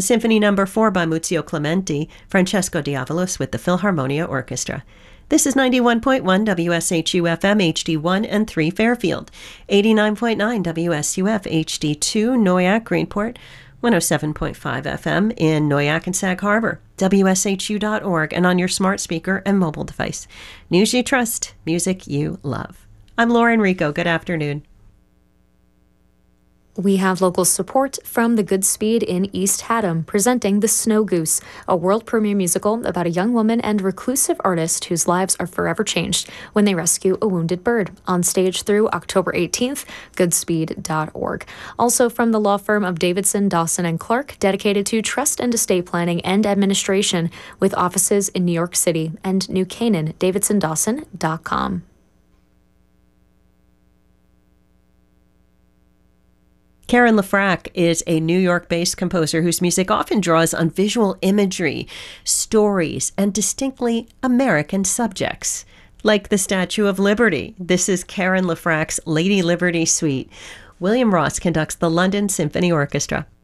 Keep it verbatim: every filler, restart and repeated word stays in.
The Symphony Number four by Muzio Clementi, Francesco Diavalos with the Philharmonia Orchestra. This is ninety-one point one W S H U F M H D one and three Fairfield, eighty-nine point nine W S U F H D two Noyak Greenport, one oh seven point five F M in Noyak and Sag Harbor, W S H U dot org, and on your smart speaker and mobile device. News you trust, music you love. I'm Lauren Rico. Good afternoon. We have local support from the Goodspeed in East Haddam, presenting The Snow Goose, a world premiere musical about a young woman and reclusive artist whose lives are forever changed when they rescue a wounded bird. On stage through October eighteenth, goodspeed dot org. Also from the law firm of Davidson, Dawson and Clark, dedicated to trust and estate planning and administration, with offices in New York City and New Canaan, davidson dawson dot com. Karen LeFrak is a New York-based composer whose music often draws on visual imagery, stories, and distinctly American subjects, like the Statue of Liberty. This is Karen LeFrak's Lady Liberty Suite. William Ross conducts the London Symphony Orchestra.